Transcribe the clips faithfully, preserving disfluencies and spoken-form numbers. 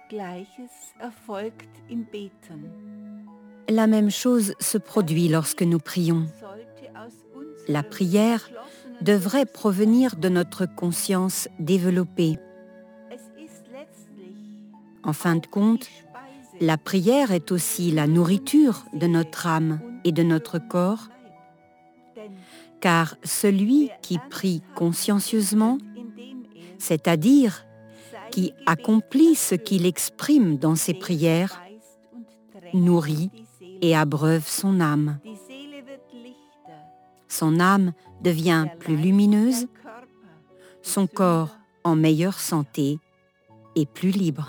La même chose se produit lorsque nous prions. La prière devrait provenir de notre conscience développée. En fin de compte, la prière est aussi la nourriture de notre âme et de notre corps, car celui qui prie consciencieusement, c'est-à-dire qui accomplit ce qu'il exprime dans ses prières, nourrit et abreuve son âme. Son âme devient plus lumineuse, son corps en meilleure santé et plus libre.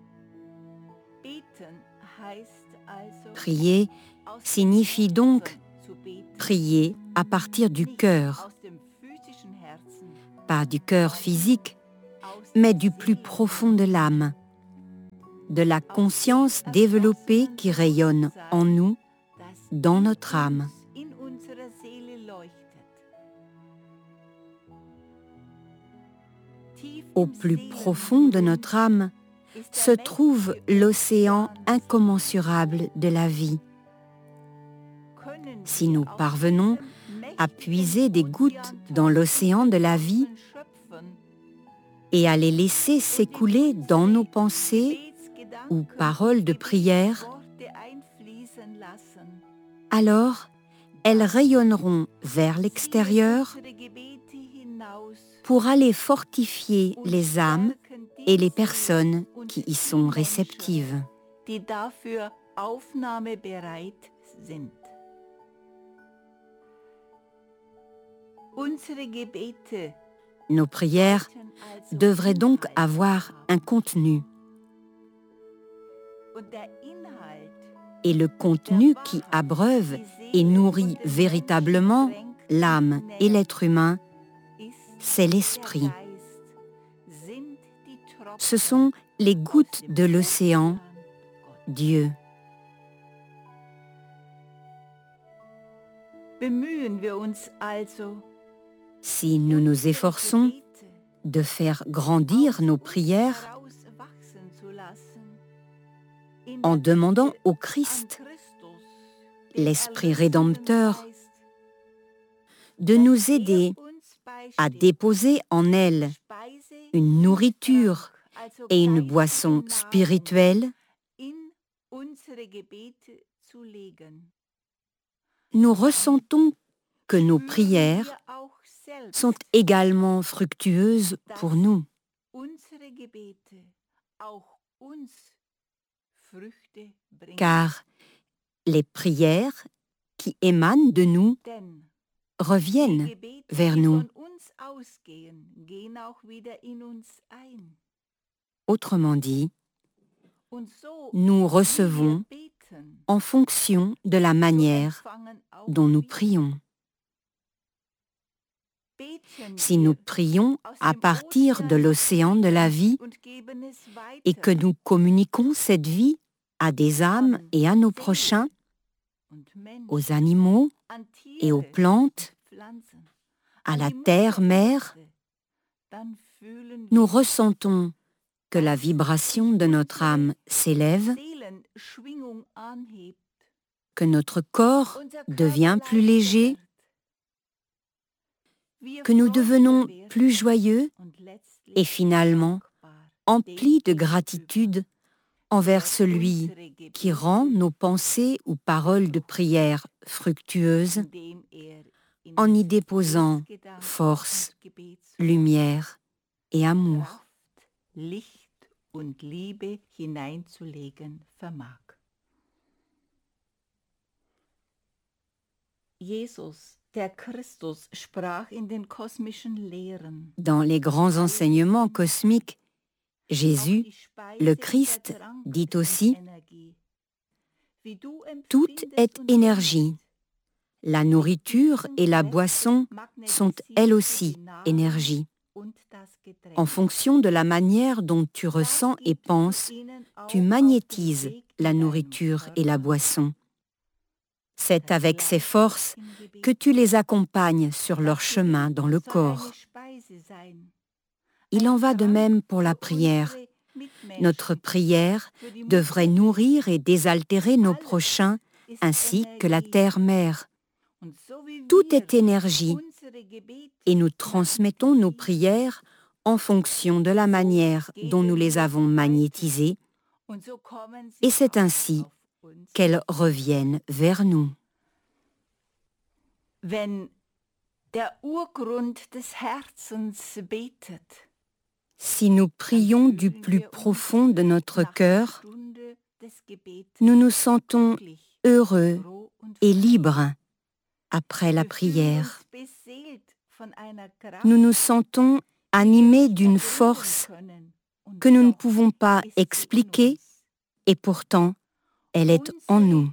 Prier signifie donc prier à partir du cœur, pas du cœur physique, mais du plus profond de l'âme, de la conscience développée qui rayonne en nous, dans notre âme. Au plus profond de notre âme se trouve l'océan incommensurable de la vie. Si nous parvenons à puiser des gouttes dans l'océan de la vie et à les laisser s'écouler dans nos pensées ou paroles de prière, alors elles rayonneront vers l'extérieur pour aller fortifier les âmes et les personnes qui y sont réceptives. Nos prières devraient donc avoir un contenu. Et le contenu qui abreuve et nourrit véritablement l'âme et l'être humain, c'est l'esprit. Ce sont les gouttes de l'océan, Dieu. Si nous nous efforçons de faire grandir nos prières en demandant au Christ, l'Esprit rédempteur, de nous aider à déposer en elle une nourriture et une boisson spirituelle, nous ressentons que nos prières sont également fructueuses pour nous. Car les prières qui émanent de nous reviennent vers nous. Autrement dit, nous recevons en fonction de la manière dont nous prions. Si nous prions à partir de l'océan de la vie et que nous communiquons cette vie à des âmes et à nos prochains, aux animaux et aux plantes, à la terre-mère, nous ressentons que la vibration de notre âme s'élève, que notre corps devient plus léger, que nous devenons plus joyeux et finalement emplis de gratitude envers celui qui rend nos pensées ou paroles de prière fructueuses en y déposant force, lumière et amour. Dans les grands enseignements cosmiques, Jésus, le Christ, dit aussi « Tout est énergie. La nourriture et la boisson sont elles aussi énergie. En fonction de la manière dont tu ressens et penses, tu magnétises la nourriture et la boisson. C'est avec ces forces que tu les accompagnes sur leur chemin dans le corps. Il en va de même pour la prière. Notre prière devrait nourrir et désaltérer nos prochains ainsi que la terre-mère. Tout est énergie et nous transmettons nos prières en fonction de la manière dont nous les avons magnétisées et c'est ainsi qu'elles reviennent vers nous. Wenn der Urgrund des Herzens betet, si nous prions du plus profond de notre cœur, nous nous sentons heureux et libres après la prière. Nous nous sentons animés d'une force que nous ne pouvons pas expliquer et pourtant elle est en nous.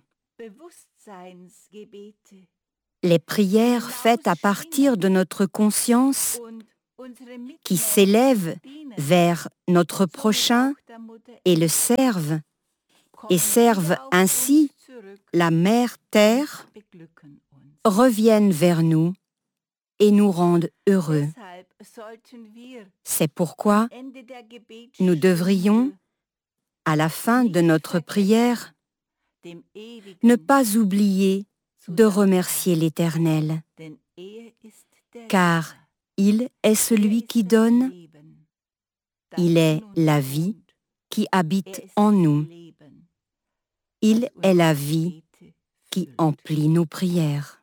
Les prières faites à partir de notre conscience qui s'élèvent vers notre prochain et le servent, et servent ainsi la Mère Terre, reviennent vers nous et nous rendent heureux. C'est pourquoi nous devrions, à la fin de notre prière, ne pas oublier de remercier l'Éternel, car il est celui qui donne, il est la vie qui habite en nous, il est la vie qui emplit nos prières.